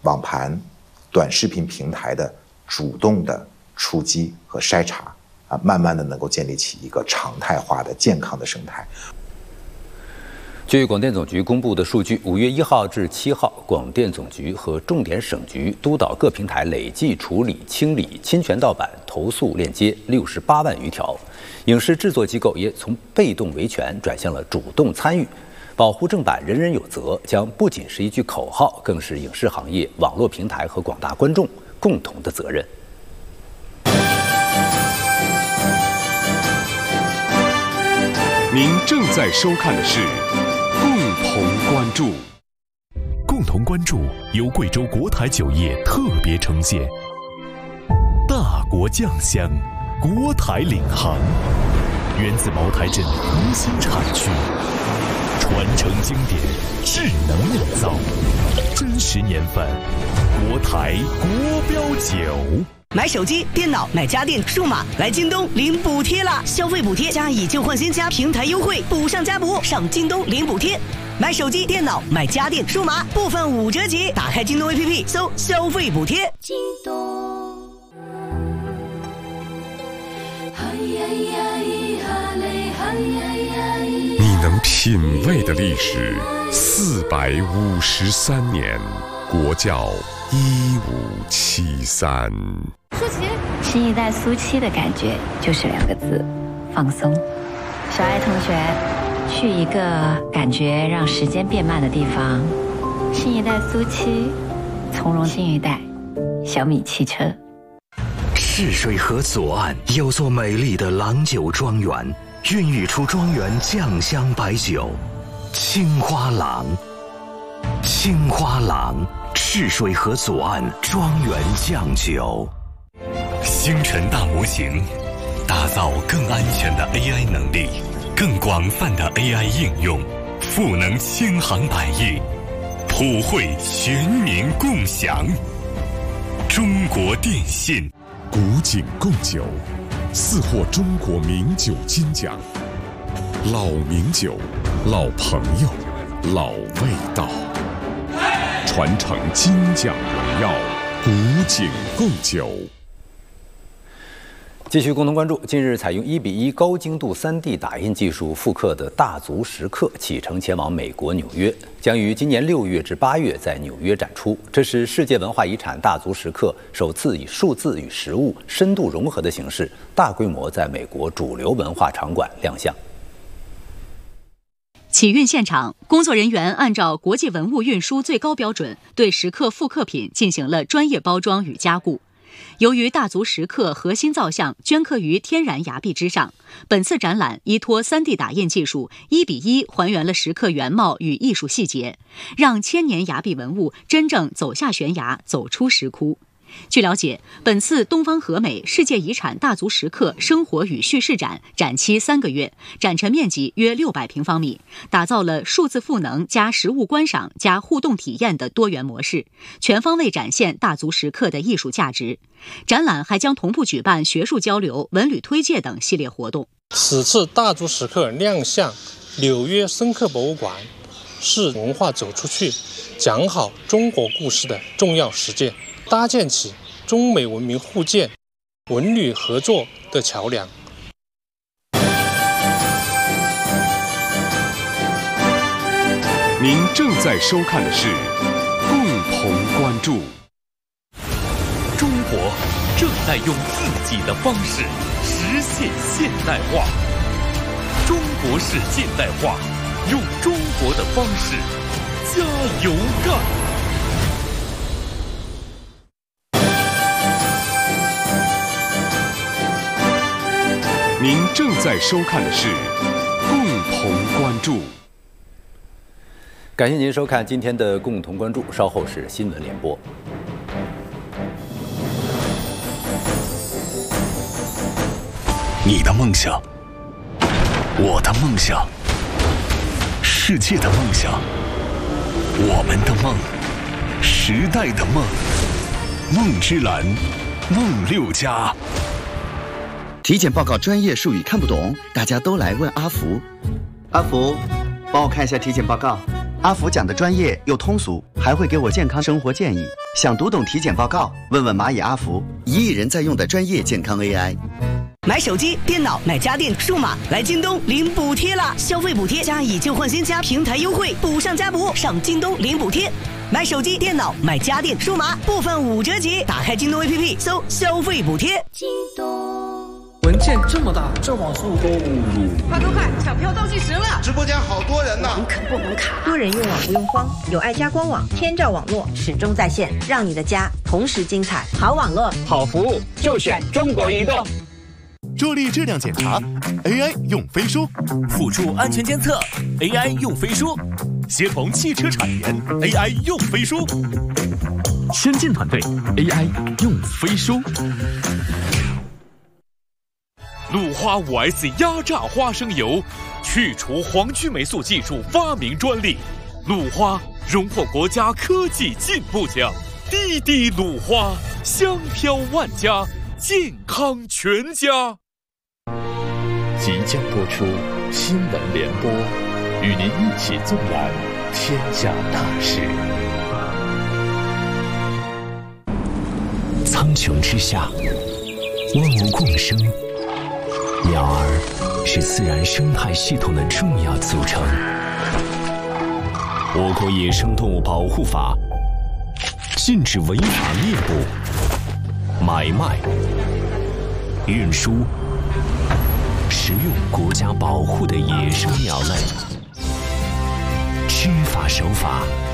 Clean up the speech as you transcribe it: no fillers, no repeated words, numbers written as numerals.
网盘、短视频平台的主动的出击和筛查慢慢的能够建立起一个常态化的健康的生态。 据广电总局公布的数据，5月1号至7号，广电总局和重点省局督导各平台累计处理清理侵权盗版投诉链接68万余条。影视制作机构也从被动维权转向了主动参与。保护正版，人人有责，将不仅是一句口号，更是影视行业、网络平台和广大观众共同的责任。 您正在收看的是共同关注。 共同关注由贵州国台酒业特别呈现。大国酱香，国台领航，源自茅台镇核心产区，传承经典，智能酿造，真实年份，国台国标酒。 买手机、电脑、买家电、数码，来京东领补贴啦！消费补贴加以旧换新加平台优惠，补上加补，上京东领补贴。买手机、电脑、买家电、数码，部分5折起。打开京东 APP， 搜消费补贴。京东。 你能品味的历史453年，国窖1573。 舒淇，新一代苏七的感觉就是2个字：放松。小爱同学，去一个感觉让时间变慢的地方。新一代苏七，从容新一代，小米汽车。 赤水河左岸有座美丽的郎酒庄园，孕育出庄园酱香白酒青花郎。青花郎，赤水河左岸庄园酱酒。 星辰大模型，打造更安全的 AI 能力，更广泛的 AI 应用，赋能千行百业，普惠全民共享。中国电信。 古井贡酒4获中国名酒金奖，老名酒，老朋友，老味道，传承金奖荣耀，古井贡酒。 继续共同关注，近日采用1:1高精度3D 打印技术复刻的大足石刻启程前往美国纽约，将于今年6月至8月在纽约展出。这是世界文化遗产大足石刻首次以数字与实物深度融合的形式，大规模在美国主流文化场馆亮相。 启运现场，工作人员按照国际文物运输最高标准，对石刻复刻品进行了专业包装与加固。由于大足石刻核心造像镌刻于天然崖壁之上，本次展览依托 3D 打印技术1:1还原了石刻原貌与艺术细节，让千年崖壁文物真正走下悬崖，走出石窟。据了解，本次东方和美世界遗产大足石刻生活与叙事展展期3个月，展陈面积约600平方米，打造了数字赋能加实物观赏加互动体验的多元模式，全方位展现大足石刻的艺术价值。展览还将同步举办学术交流、文旅推介等系列活动。 此次大足石刻亮相纽约深刻博物馆，是文化走出去，讲好中国故事的重要实践，搭建起中美文明互鉴、文旅合作的桥梁。 您正在收看的是共同关注。 中国正在用自己的方式实现现代化，中国式现代化，用中国的方式加油干。 您正在收看的是共同关注。 感谢您收看今天的共同关注，稍后是新闻联播。 你的梦想，我的梦想，世界的梦想，我们的梦，时代的梦，梦之蓝，梦6+。 体检报告专业术语看不懂，大家都来问阿福。阿福，帮我看一下体检报告。阿福讲的专业又通俗，还会给我健康生活建议。 想读懂体检报告？问问蚂蚁阿福，1亿人在用的专业健康 AI。 买手机、电脑、买家电、数码，来京东领补贴了！消费补贴加以旧换新加平台优惠，补上加补，上京东领补贴。买手机、电脑、买家电、数码，部分5折起。打开京东 APP， 搜消费补贴。 京东。 文件这么大，这网速够路。 快，抢票倒计时了！ 直播间好多人呢。 门肯不能卡。 多人用网不用慌，有爱家官网，天照网络始终在线，让你的家同时精彩。好网络， 好服务，就选中国移动。 助力质量检查 ，AI 用飞书； 辅助安全监测 ，AI 用飞书；协同汽车产研 ，AI 用飞书； 先进团队 AI 用飞书。 鲁花5S 压榨花生油，去除黄曲霉素技术发明专利。鲁花荣获国家科技进步奖。滴滴鲁花，香飘万家，健康全家。 即将播出新闻联播，与您一起纵览天下大事。 苍穹之下，万物共生，鸟儿是自然生态系统的重要组成。我国野生动物保护法禁止违法猎捕、买卖、运输、食用国家保护的野生鸟类，知法守法，